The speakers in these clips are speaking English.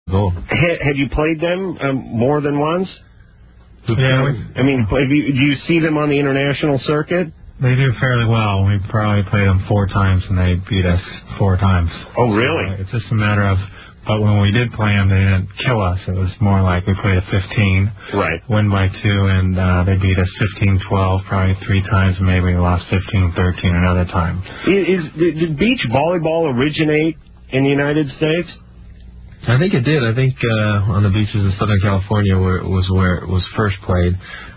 gold. Have you played them more than once? Yeah. I mean, do you see them on the international circuit? They do fairly well. We probably played them 4 times, and they beat us 4 times. Oh, really? So, it's just a matter of, but when we did play them, they didn't kill us. It was more like we played a 15, right? Win by 2, and they beat us 15-12 probably 3 times, and maybe we lost 15-13 another time. Did beach volleyball originate in the United States? I think it did. I think on the beaches of Southern California was where it was first played.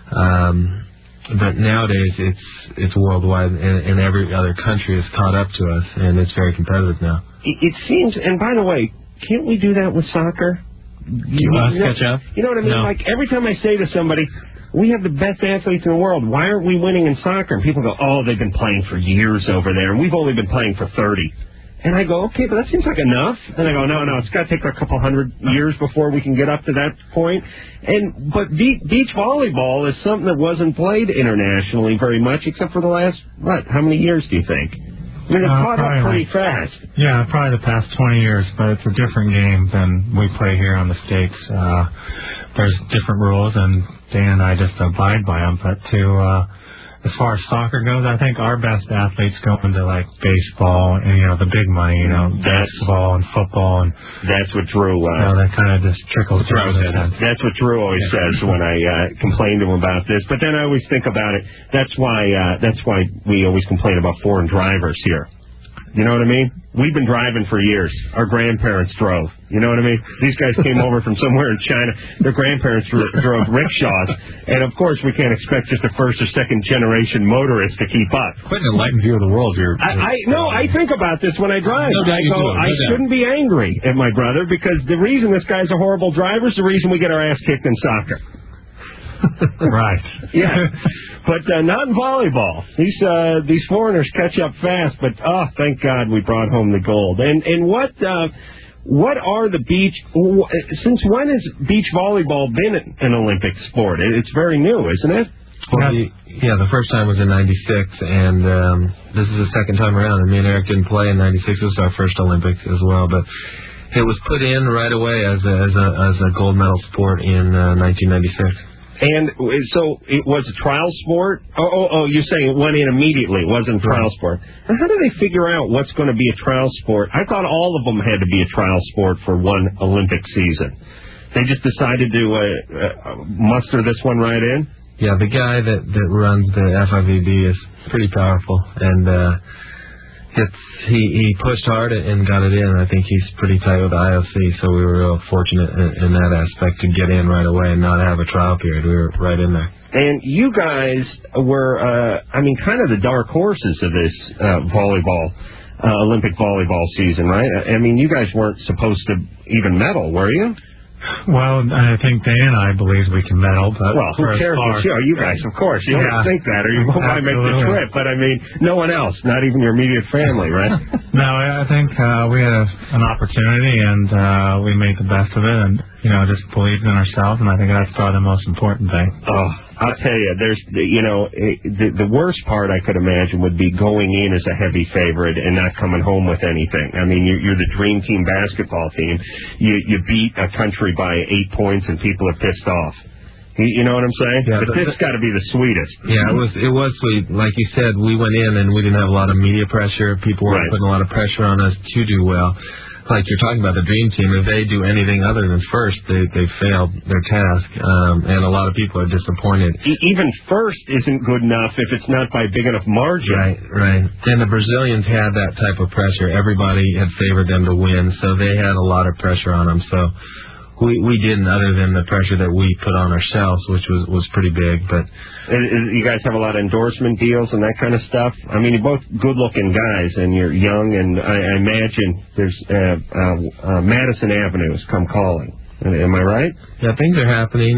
But nowadays it's worldwide, and every other country has caught up to us, and it's very competitive now. It seems, and by the way, can't we do that with soccer? Catch up? You know what I mean? No. Like every time I say to somebody, we have the best athletes in the world, why aren't we winning in soccer? And people go, oh, they've been playing for years over there, and we've only been playing for 30. And I go, okay, but that seems like enough. And I go, no, it's got to take a couple hundred years before we can get up to that point. But beach volleyball is something that wasn't played internationally very much, except for the last, how many years do you think? I mean, it's caught up pretty fast. Yeah, probably the past 20 years, but it's a different game than we play here on the States. There's different rules, and Dan and I just abide by them. But as far as soccer goes, I think our best athletes go into like baseball and the big money, basketball and football, and that's what Drew. That kind of just trickles through. That's what Drew always says when I complain to him about this. But then I always think about it. That's why we always complain about foreign drivers here. You know what I mean? We've been driving for years. Our grandparents drove. You know what I mean? These guys came over from somewhere in China. Their grandparents drove rickshaws. And, of course, we can't expect just a first or second generation motorist to keep up. Quite an enlightened view of the world here. I think about this when I drive. I shouldn't be angry at my brother because the reason this guy's a horrible driver is the reason we get our ass kicked in soccer. Right. Yeah. But not in volleyball. These foreigners catch up fast. But thank God we brought home the gold. And what are the beach? Since when has beach volleyball been an Olympic sport? It's very new, isn't it? Well, the first time was in '96, and this is the second time around. And me and Eric didn't play in '96. This was our first Olympics as well, but it was put in right away as a gold medal sport in 1996. And so it was a trial sport? Oh, you're saying it went in immediately. It wasn't a trial sport. Now, how do they figure out what's going to be a trial sport? I thought all of them had to be a trial sport for one Olympic season. They just decided to muster this one right in? Yeah, the guy that runs the FIVB is pretty powerful, and he pushed hard and got it in. I think he's pretty tight with the IOC, so we were real fortunate in that aspect to get in right away and not have a trial period. We were right in there. And you guys were, kind of the dark horses of this Olympic volleyball season, right? I mean, you guys weren't supposed to even medal, were you? Well, I think Dan and I believe we can medal. But who cares? You guys, of course. You don't think that, or you won't want to make the trip. But, no one else, not even your immediate family, right? No, I think we had an opportunity, and we made the best of it, and, just believed in ourselves, and I think that's probably the most important thing. Oh, I'll tell you, the worst part I could imagine would be going in as a heavy favorite and not coming home with anything. I mean, you're the dream team basketball team. You beat a country by 8 points and people are pissed off. You know what I'm saying? Yeah, but this got to be the sweetest. Yeah, it was sweet. Like you said, we went in and we didn't have a lot of media pressure. People weren't putting a lot of pressure on us to do well. Like you're talking about the dream team, if they do anything other than first, they failed their task, and a lot of people are disappointed. Even first isn't good enough if it's not by big enough margin. Right. And the Brazilians had that type of pressure. Everybody had favored them to win, so they had a lot of pressure on them. So we didn't, other than the pressure that we put on ourselves, which was pretty big. But you guys have a lot of endorsement deals and that kind of stuff. I mean, you're both good-looking guys, and you're young, and I imagine there's Madison Avenue has come calling. Am I right? Yeah, things are happening,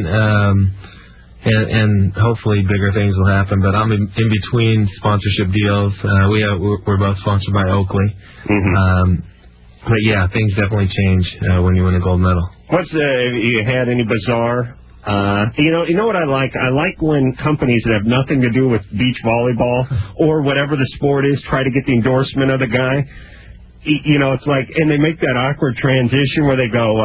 and hopefully bigger things will happen. But I'm in between sponsorship deals. We're both sponsored by Oakley. Mm-hmm. But yeah, things definitely change when you win a gold medal. Have you had any bizarre? You know what I like? I like when companies that have nothing to do with beach volleyball or whatever the sport is try to get the endorsement of the guy. it's like, and they make that awkward transition where they go,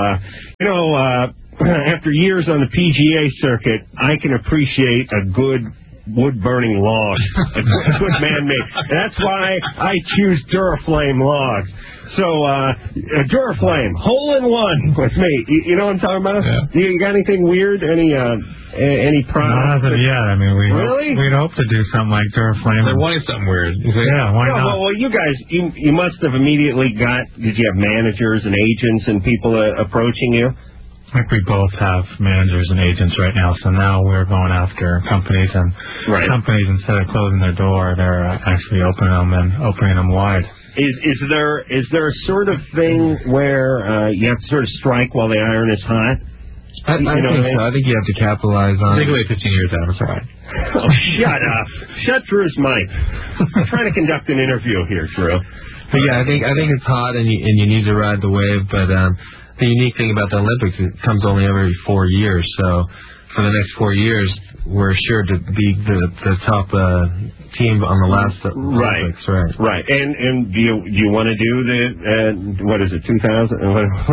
after years on the PGA circuit, I can appreciate a good wood-burning log, a good man-made. That's why I choose Duraflame logs. So, Duraflame, hole-in-one with me. You know what I'm talking about? Yeah. You got anything weird? Any products? Not yet. I mean, we'd hope to do something like Duraflame. They're wanting something weird. Yeah, why not? Well, you guys, you must have immediately did you have managers and agents and people approaching you? I think we both have managers and agents right now, so now we're going after companies, and companies, instead of closing their door, they're actually opening them wide. Is there a sort of thing where you have to sort of strike while the iron is hot? I think so. I think you have to capitalize on it. I think we have 15 years out. That's all right. Oh, shut up. Shut Drew's mic. I'm trying to conduct an interview here, Drew. But yeah, I think it's hot and you need to ride the wave. But the unique thing about the Olympics, it comes only every 4 years. So for the next 4 years, we're sure to be the top team on the last Olympics. Right. And do you want to do the what is it, 2004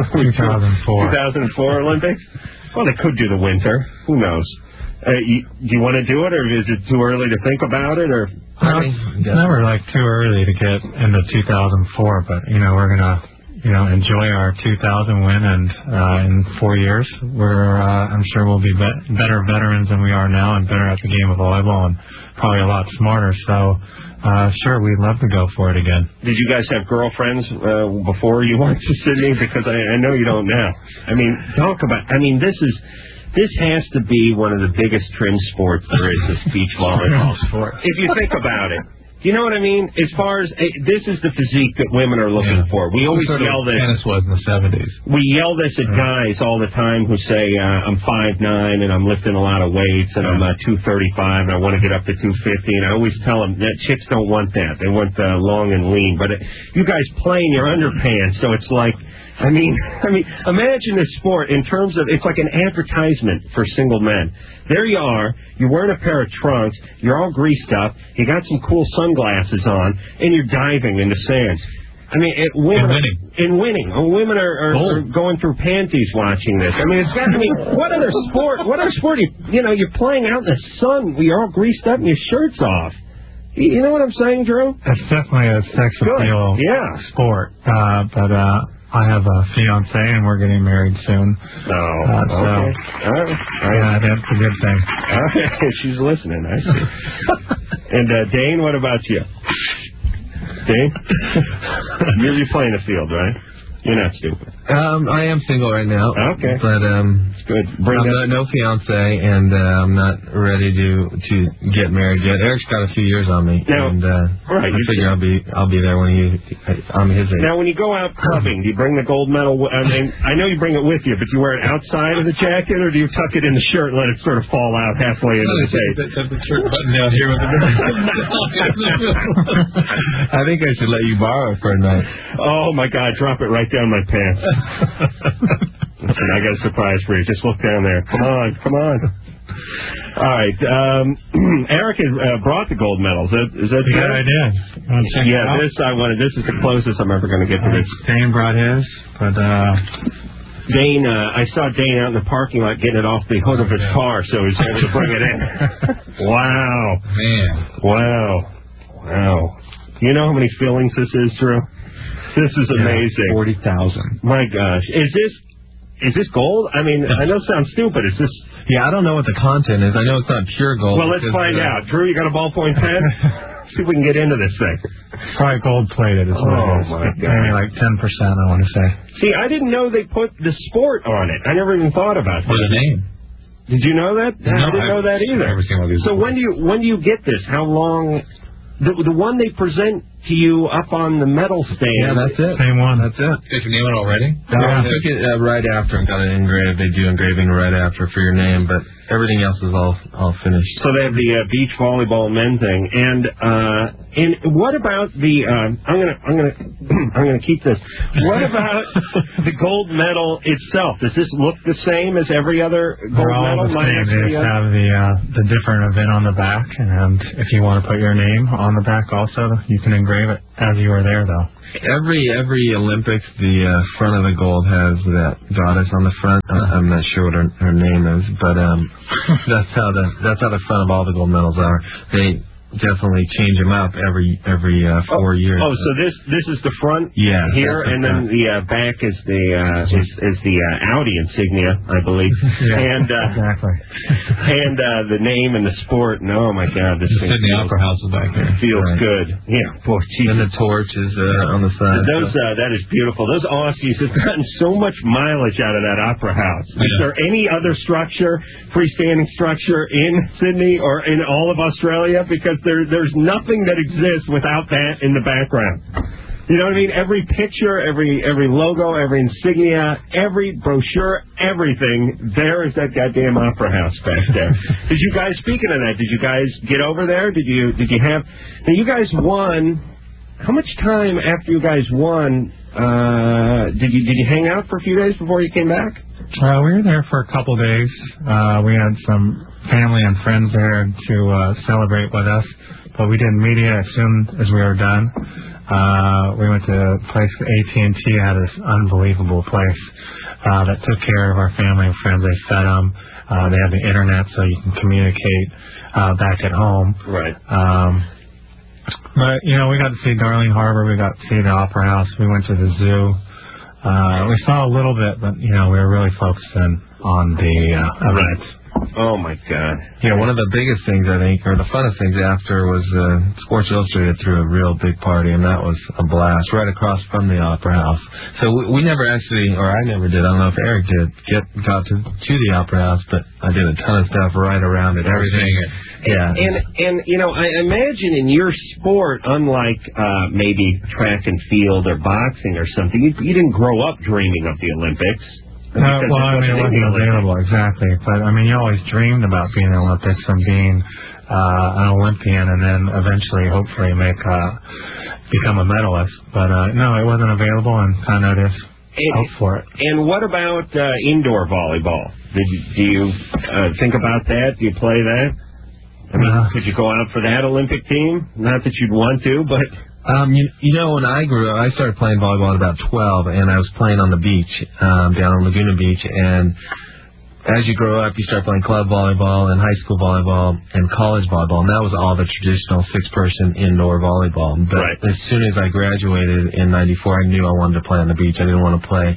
Olympics? Well, they could do the winter. Who knows? Do you want to do it, or is it too early to think about it? Or it's never too early to get into 2004, but we're gonna enjoy our 2000 win, and in 4 years, I'm sure we'll be better veterans than we are now, and better at the game of volleyball, and probably a lot smarter. So, sure, we'd love to go for it again. Did you guys have girlfriends before you went to Sydney? Because I know you don't now. I mean, this has to be one of the biggest trim sports there is, this beach volleyball sport. If you think about it. You know what I mean? As far as this is the physique that women are looking for. We always yell this. Tennis was in the 70s. We yell this at guys all the time who say, I'm 5'9", and I'm lifting a lot of weights, and I'm 235, and I want to get up to 250. And I always tell them that chicks don't want that. They want long and lean. But you guys play in your underpants, so it's like, I mean, imagine this sport in terms of, it's like an advertisement for single men. There you are, you're wearing a pair of trunks, you're all greased up, you got some cool sunglasses on, and you're diving into sand. I mean, winning. Women are going through panties watching this. I mean, it's got to be, what other sport, you're playing out in the sun, you're all greased up and your shirt's off. You know what I'm saying, Drew? It's definitely a sex appeal sport, but I have a fiance, and we're getting married soon. Oh, okay. All right. Yeah, that's a good thing. She's listening, I see. And Dane, what about you? Dane? You're playing the field, right? You're not stupid. I am single right now. Okay. But good. No fiance, and I'm not ready to get married yet. Eric's got a few years on me, and I figure I'll be there when I'm his age. Now, when you go out clubbing, do you bring the gold medal? I mean, I know you bring it with you, but do you wear it outside of the jacket, or do you tuck it in the shirt and let it sort of fall out halfway into the tape? The shirt button down here with the I think I should let you borrow it for a night. Oh my God! Drop it right down my pants. Listen, I got a surprise for you. Just look down there. Come on. All right. Eric has brought the gold medals. Is that good? I did. Yeah, this is the closest I'm ever going to get to this. Dane brought his, but Dane, I saw Dane out in the parking lot getting it off the hood of his car, so he was able to bring it in. Wow. Man. Wow. You know how many fillings this is, Drew? This is amazing. 40,000. My gosh. Is this gold? I mean, I know it sounds stupid. Is this... Yeah, I don't know what the content is. I know it's not pure gold. Well, let's find out. Drew, you got a ballpoint pen? See if we can get into this thing. Probably gold-plated is what it is. My God. Maybe like 10%, I want to say. See, I didn't know they put the sport on it. I never even thought about that. Or the name. Did you know that? No, I didn't know that either. I've never seen one of these so when do you get this? How long... The one they present to you up on the medal stand. Yeah, that's it. Same one. That's it. Did you name it already? Yeah. I took it right after and got it engraved. They do engraving right after for your name, but everything else is all finished. So they have the beach volleyball men thing, and what about the? I'm gonna keep this. What about the gold medal itself? Does this look the same as every other gold medal? They're all the same. They just have the different event on the back, and if you want to put your name on the back also, you can engrave it as you were there, though. Every Olympics, the front of the gold has that goddess on the front. I'm not sure what her name is, but that's how the front of all the gold medals are. They definitely change them up every 4 years. Oh, so this is the front here, and then the back is the Audi insignia, I believe. And exactly. And the name and the sport. And oh my God, this thing. The Opera House is back there. Feels good. Yeah, boy, geez. And the torch is on the side. That is beautiful. Those Aussies have gotten so much mileage out of that Opera House. Is there any other structure, freestanding structure in Sydney or in all of Australia? Because there's nothing that exists without that in the background. You know what I mean? Every picture, every logo, every insignia, every brochure, everything, there is that goddamn Opera House back there. Did you guys, speaking of that, did you guys get over there? Did you have, now you guys won, how much time after you guys won, did you hang out for a few days before you came back? We were there for a couple days. We had some family and friends there to celebrate with us, but we did media as soon as we were done. We went to a place, AT&T had this unbelievable place that took care of our family and friends. They fed them. They had the internet so you can communicate back at home. Right. But, you know, we got to see Darling Harbor. We got to see the Opera House. We went to the zoo. We saw a little bit, but, you know, we were really focusing on the event. Oh, my God. Yeah, one of the biggest things, I think, or the funnest things after was Sports Illustrated threw a real big party, and that was a blast, right across from the Opera House. So we never actually, or I never did, I don't know if Eric did, got to the Opera House, but I did a ton of stuff right around it, everything. Yeah. And you know, I imagine in your sport, unlike maybe track and field or boxing or something, you didn't grow up dreaming of the Olympics. Well, I mean, it wasn't available, exactly. But, I mean, you always dreamed about being in the Olympics and being an Olympian and then eventually, hopefully, become a medalist. But, no, it wasn't available, and kind of just hope for it. And what about indoor volleyball? Do you think about that? Do you play that? I mean, could you go out for that Olympic team? Not that you'd want to, but... You know, when I grew up, I started playing volleyball at about 12, and I was playing on the beach, down on Laguna Beach, and as you grow up, you start playing club volleyball and high school volleyball and college volleyball, and that was all the traditional six-person indoor volleyball. But as soon as I graduated in 94, I knew I wanted to play on the beach. I didn't want to play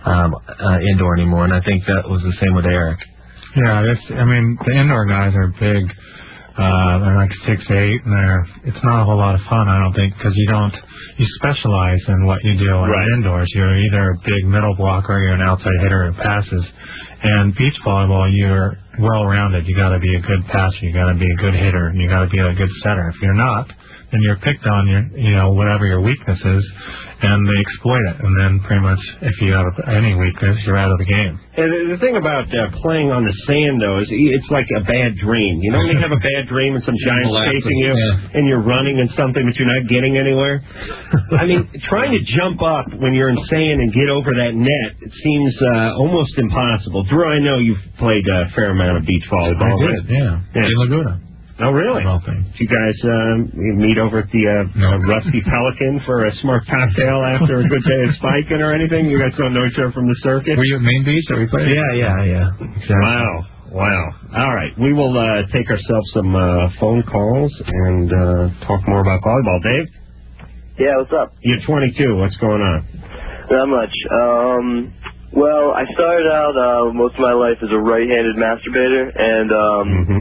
indoor anymore, and I think that was the same with Eric. Yeah, I mean, the indoor guys are big. They're like 6'8", and it's not a whole lot of fun, I don't think, because you specialize in what you do indoors. You're either a big middle blocker, or you're an outside hitter who passes. And beach volleyball, you're well-rounded. You got to be a good passer, you got to be a good hitter, and you got to be a good setter. If you're not, then you're picked on whatever your weakness is, and they exploit it. And then pretty much, if you have any weakness, you're out of the game. And the thing about playing on the sand, though, is it's like a bad dream. You know when you have a bad dream and some giant's chasing you, and you're running in something but you're not getting anywhere? I mean, trying to jump up when you're in sand and get over that net, it seems almost impossible. Drew, I know you've played a fair amount of beach volleyball. I did, yeah. In Laguna. Oh, really? Did you guys meet over at the Rusty Pelican for a smart cocktail after a good day of spiking or anything? You guys don't know each other from the circuit? Were you at Main Beach that we played? Yeah. Wow. Exactly. All right. We will take ourselves some phone calls and talk more about volleyball. Dave? Yeah, what's up? You're 22. What's going on? Not much. Well, I started out most of my life as a right-handed masturbator, and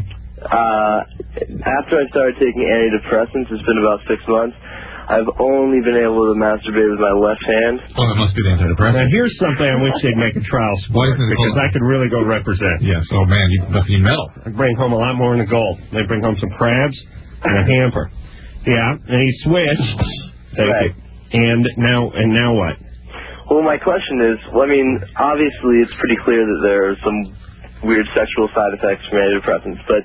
after I started taking antidepressants, it's been about 6 months, I've only been able to masturbate with my left hand. Oh, it must be the antidepressant. Now, here's something I wish they'd make a trial sport, because I could really go represent. Yes. Oh, man, you metal. I'd bring home a lot more than the gold. They'd bring home some crabs and a hamper. Yeah, and he switched. Thank you. And now what? Well, my question is, I mean, obviously it's pretty clear that there are some weird sexual side effects from antidepressants, but,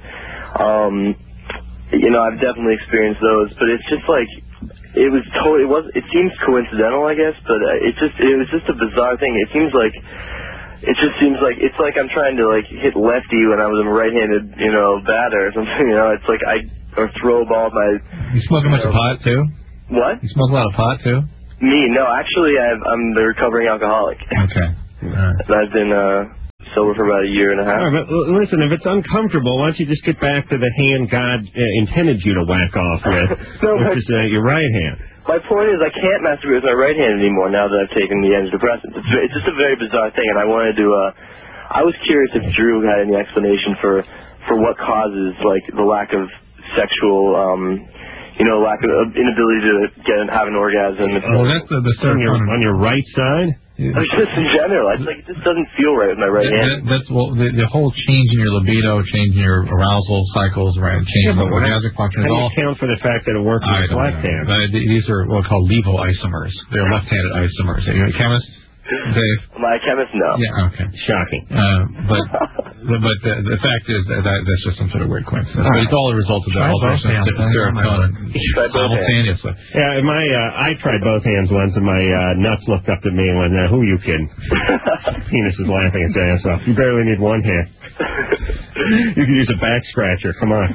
you know, I've definitely experienced those, but it's just like, it seems coincidental, I guess, but it was just a bizarre thing. It just seems like it's like I'm trying to like hit lefty when I was a right-handed, batter or something. It's like or throw a ball at my. You smoking much pot too? What? You smoke a lot of pot, too? Me? No, actually, I'm the recovering alcoholic. Okay. I've been sober for about a year and a half. All right, but listen, if it's uncomfortable, why don't you just get back to the hand God intended you to whack off with, which is your right hand. My point is I can't masturbate with my right hand anymore now that I've taken the antidepressants. It's just a very bizarre thing, and I wanted to, I was curious if Drew had any explanation for what causes, like, the lack of sexual, lack of inability to have an orgasm. Well, that's the serotonin. On your right side? Just in general. It's like, it just doesn't feel right with my right hand. That's the whole change in your libido, change in your arousal cycles, right? Change in the orgasmic function. How do you account for the fact that it works with the left hand? These are what are called levoisomers. They're left-handed isomers. Are you a chemist, Dave? My chemist, no. Yeah, okay. Shocking. But the fact is that that's just some sort of weird coincidence. But it's all a result of the alteration of serotonin simultaneously. Yeah, I tried both hands once, and my nuts looked up at me and went, "Who are you kidding?" Penis is laughing its ass off. You barely need one hand. You can use a back scratcher. Come on.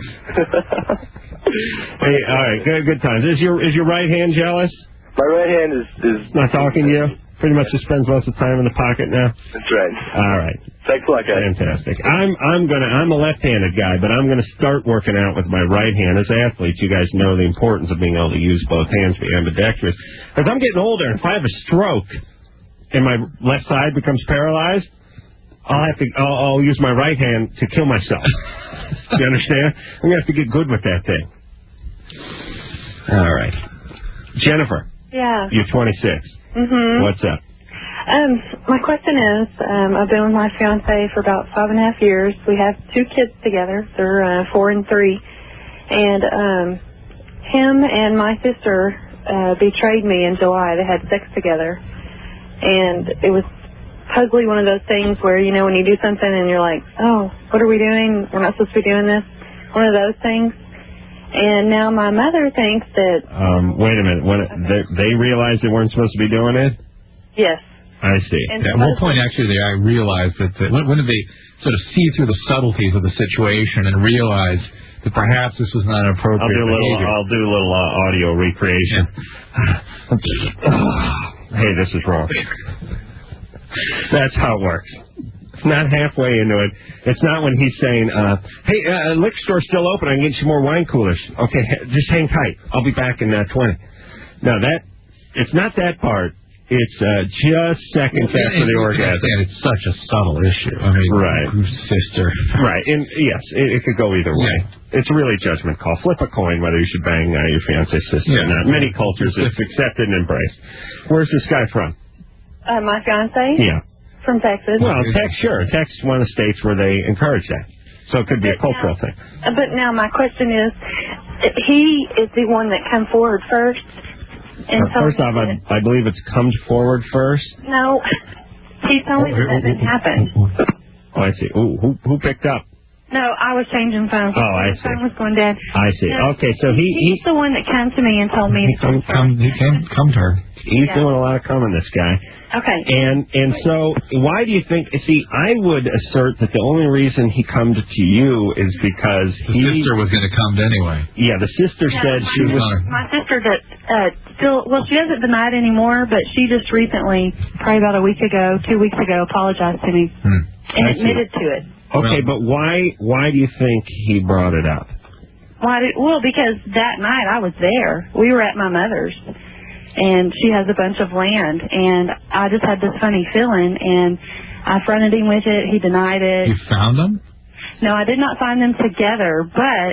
Hey, all right, good times. Is your right hand jealous? My right hand is not talking to you. Pretty much just spends most of the time in the pocket now. That's right. All right. Thanks a lot, guys. Fantastic. I'm a left-handed guy, but I'm gonna start working out with my right hand. As athletes, you guys know the importance of being able to use both hands, be ambidextrous. Because I'm getting older, and if I have a stroke and my left side becomes paralyzed, I'll use my right hand to kill myself. You understand? I'm gonna have to get good with that thing. All right. Jennifer. Yeah. You're 26. Mm-hmm. What's up? My question is, I've been with my fiance for about 5.5 years. We have 2 kids together. They're 4 and 3. And him and my sister betrayed me in July. They had sex together. And it was supposedly one of those things where, when you do something and you're like, oh, what are we doing? We're not supposed to be doing this. One of those things. And now my mother thinks that... wait a minute. When they realized they weren't supposed to be doing it? Yes. I see. And at one point, actually, I realized that... when did they sort of see through the subtleties of the situation and realize that perhaps this was not an appropriate behavior? I'll do a little audio recreation. Yeah. Hey, this is wrong. That's how it works. It's not halfway into it. It's not when he's saying, hey, liquor store's still open. I can get you more wine coolers. Okay, just hang tight. I'll be back in 20. No, it's not that part. It's just seconds after the orgasm. It's such a subtle issue. I mean, right. Sister. Right. And yes, it could go either way. Yeah. It's really a judgment call. Flip a coin whether you should bang your fiance's sister or not. Many cultures, it's accepted and embraced. Where's this guy from? My fiance? Yeah. From Texas. Well, Texas is one of the states where they encourage that. So it could be a cultural thing. But now my question is, he is the one that come forward first. And first off, I believe it's comes forward first. No, he told me that didn't happen. Oh, I see. Ooh, who picked up? No, I was changing phones. Oh, I see. The phone was going dead. I see. No, okay, so he's the one that came to me and told me. He can come to her. He's doing a lot of coming, this guy. Okay. And so, why do you think? See, I would assert that the only reason he comes to you is because his sister was going to come anyway. Yeah, the sister said she was. My sister that she doesn't deny it anymore, but she just recently, probably about 2 weeks ago, apologized to me and admitted to it. Okay, but why do you think he brought it up? Well, because that night I was there. We were at my mother's. And she has a bunch of land, and I just had this funny feeling, and I fronted him with it. He denied it. You found them? No, I did not find them together, but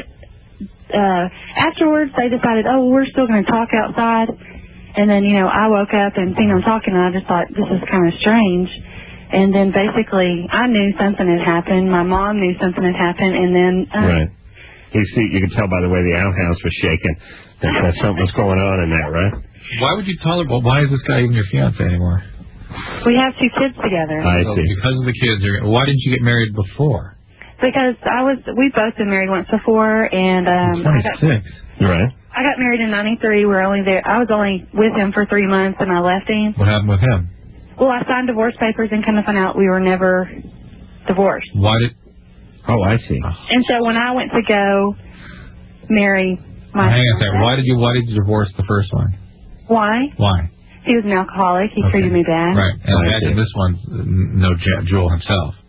afterwards they decided, we're still going to talk outside. And then, I woke up and seen them talking, and I just thought, this is kind of strange. And then basically I knew something had happened. My mom knew something had happened, and then... right. You could tell by the way the outhouse was shaking that something was going on in that, right? Why would you tolerate? Well, why is this guy even your fiance anymore? We have 2 kids together. I see. Because of the kids. Why didn't you get married before? Because we've both been married once before, and 26. Right. I got married in '93. I was only with him for 3 months, and I left him. What happened with him? Well, I signed divorce papers and come to find out we were never divorced. Why did? Oh, I see. And so when I went to go marry Hang on a second. Why did you divorce the first one? Why? Why? He was an alcoholic. He treated me bad. Right. And I imagine this one's no Jewel himself.